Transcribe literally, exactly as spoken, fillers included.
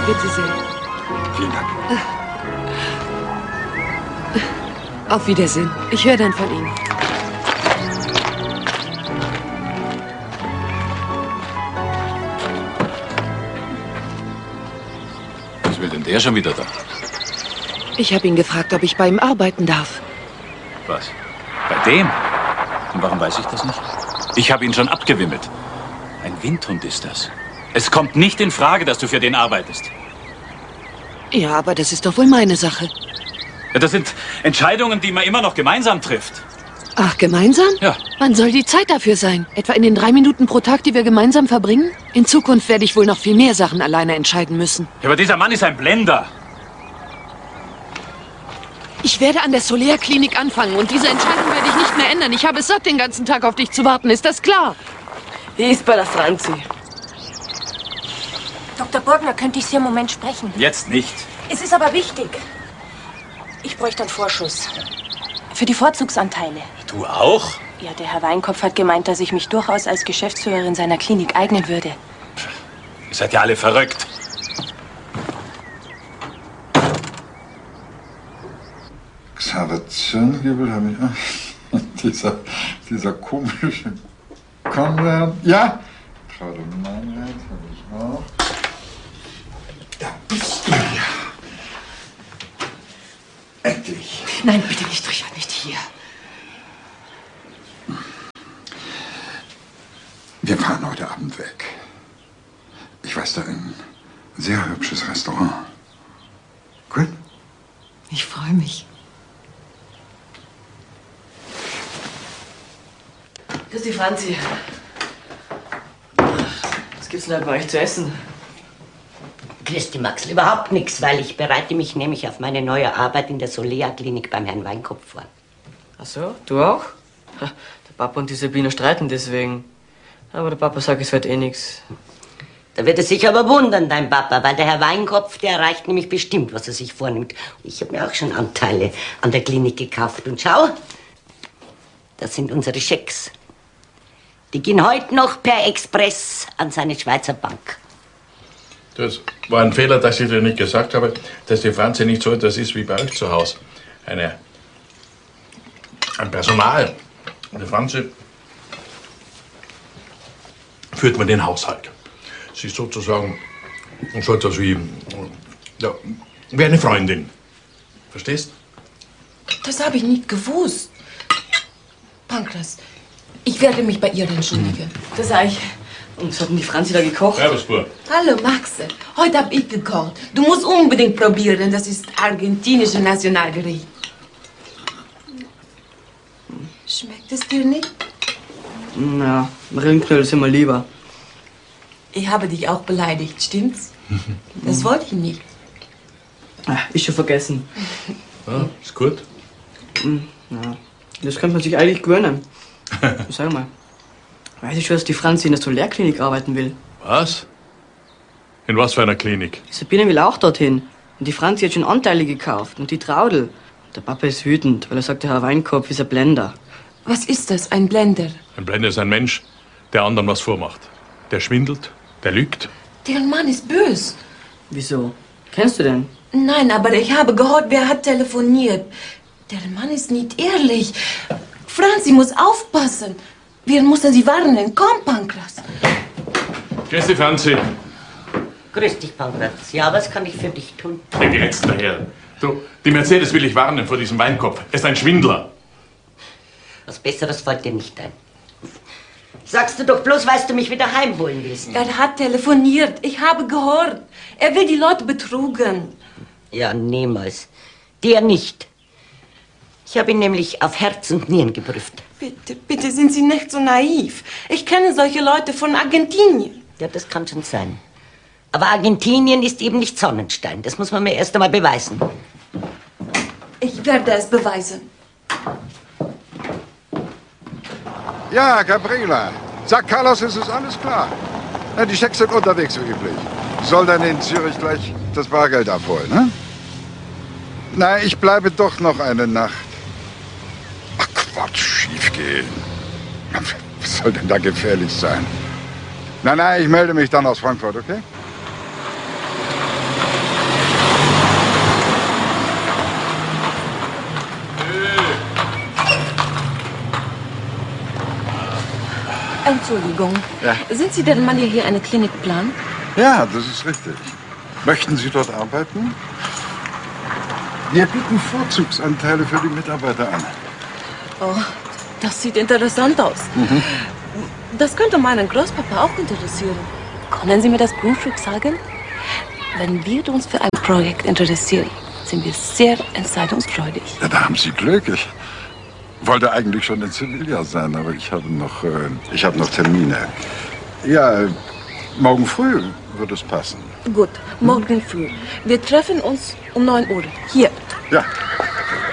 Bitte sehr. Vielen Dank. Auf Wiedersehen. Ich höre dann von Ihnen. Was will denn der schon wieder da? Ich habe ihn gefragt, ob ich bei ihm arbeiten darf. Was? Bei dem? Und warum weiß ich das nicht? Ich habe ihn schon abgewimmelt. Ein Windhund ist das. Es kommt nicht in Frage, dass du für den arbeitest. Ja, aber das ist doch wohl meine Sache. Ja, das sind Entscheidungen, die man immer noch gemeinsam trifft. Ach, gemeinsam? Ja. Wann soll die Zeit dafür sein? Etwa in den drei Minuten pro Tag, die wir gemeinsam verbringen? In Zukunft werde ich wohl noch viel mehr Sachen alleine entscheiden müssen. Ja, aber dieser Mann ist ein Blender. Ich werde an der Soler-Klinik anfangen und diese Entscheidung werde ich nicht mehr ändern. Ich habe es satt, den ganzen Tag auf dich zu warten. Ist das klar? Die ist bei der Franzi. Doktor Burgner, könnte ich Sie einen Moment sprechen? Jetzt nicht. Es ist aber wichtig. Ich bräuchte einen Vorschuss. Für die Vorzugsanteile. Du auch? Ja, der Herr Weinkopf hat gemeint, dass ich mich durchaus als Geschäftsführerin seiner Klinik eignen würde. Ihr seid ja alle verrückt. Xaver Zirngibel habe ich auch. dieser, dieser komische Konrad. Ja, Traute Meinrad habe ich auch. Da bist du ja. Endlich. Nein, bitte nicht, Richard, nicht hier. Wir fahren heute Abend weg. Ich weiß da ein sehr hübsches Restaurant. Gut? Ich freue mich. Das ist die Franzi. Was gibt's denn heute bei euch zu essen? Christi Maxl, überhaupt nichts, weil ich bereite mich nämlich auf meine neue Arbeit in der Solea-Klinik beim Herrn Weinkopf vor. Ach so, du auch? Ha, der Papa und die Sabine streiten deswegen. Aber der Papa sagt, es wird eh nichts. Da wird es sich aber wundern, dein Papa, weil der Herr Weinkopf, der erreicht nämlich bestimmt, was er sich vornimmt. Ich habe mir auch schon Anteile an der Klinik gekauft. Und schau, das sind unsere Schecks. Die gehen heute noch per Express an seine Schweizer Bank. Das war ein Fehler, dass ich dir nicht gesagt habe, dass die Franzi nicht so etwas ist wie bei euch zu Hause. Eine, ein Personal. Die Franzi führt man den Haushalt. Sie ist sozusagen so etwas wie, ja, wie eine Freundin. Verstehst? Das habe ich nicht gewusst. Pankras, ich werde mich bei ihr entschuldigen. Das sag ich. Und was hat denn die Franzi da gekocht? Servus, Bub. Hallo, Maxel. Heute habe ich gekocht. Du musst unbedingt probieren. Das ist argentinisches Nationalgericht. Schmeckt es dir nicht? Na, Rindknödel ist immer lieber. Ich habe dich auch beleidigt, stimmt's? Das wollte ich nicht. Ach, ist schon vergessen. Ja, ist gut. Ja, das könnte man sich eigentlich gewöhnen. Sag mal, weiß ich schon, dass die Franzi in der Soler-Klinik arbeiten will? Was? In was für einer Klinik? Die Sabine will auch dorthin. Und die Franzi hat schon Anteile gekauft. Und die Traudel. Der Papa ist wütend, weil er sagt, der Herr Weinkopf ist ein Blender. Was ist das, ein Blender? Ein Blender ist ein Mensch, der anderen was vormacht. Der schwindelt, der lügt. Der Mann ist bös. Wieso? Kennst du den? Nein, aber ich habe gehört, wer hat telefoniert. Der Mann ist nicht ehrlich. Franzi muss aufpassen. Wir müssen sie warnen. Komm, Pankras. Grüß dich, Franzi. Grüß dich, Pankraz. Ja, was kann ich für dich tun? Hey, geh jetzt daher. Du, die Mercedes will ich warnen vor diesem Weinkopf. Er ist ein Schwindler. Was Besseres fällt dir nicht ein. Sagst du doch bloß, weil du mich wieder heimholen willst. Er hat telefoniert. Ich habe gehört. Er will die Leute betrügen. Ja, niemals. Der nicht. Ich habe ihn nämlich auf Herz und Nieren geprüft. Bitte, bitte sind Sie nicht so naiv. Ich kenne solche Leute von Argentinien. Ja, das kann schon sein. Aber Argentinien ist eben nicht Sonnenstein. Das muss man mir erst einmal beweisen. Ich werde es beweisen. Ja, Gabriela. Sag Carlos, es ist alles klar. Na, die Schecks sind unterwegs, wie üblich. Soll dann in Zürich gleich das Bargeld abholen, ne? Na, ich bleibe doch noch eine Nacht. Ach Quatsch, schiefgehen. Was soll denn da gefährlich sein? Nein, nein, ich melde mich dann aus Frankfurt, okay? Entschuldigung. Ja. Sind Sie der Mann, der hier eine Klinik plant? Ja, das ist richtig. Möchten Sie dort arbeiten? Wir bieten Vorzugsanteile für die Mitarbeiter an. Oh, das sieht interessant aus. Mhm. Das könnte meinen Großpapa auch interessieren. Können Sie mir das Grundstück sagen? Wenn wir uns für ein Projekt interessieren, sind wir sehr entscheidungsfreudig. Ja, da haben Sie Glück. Ich wollte eigentlich schon in Sevilla sein, aber ich habe noch, äh, ich habe noch Termine. Ja, äh, morgen früh wird es passen. Gut, morgen früh. Wir treffen uns um neun Uhr. Hier. Ja.